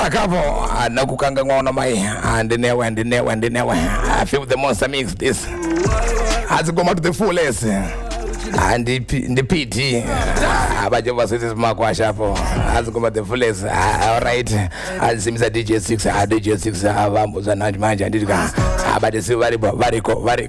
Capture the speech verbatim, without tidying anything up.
Akavo nakukanga ngona mai and never and never and never. I feel the monster mix this. Has to come out to the fullest. And the the P T abaje vasisi makwasha hapo azikoma the fullest. All right, azimisa D J six, D J six avambuza nanje manje ndika abade si vari vari vari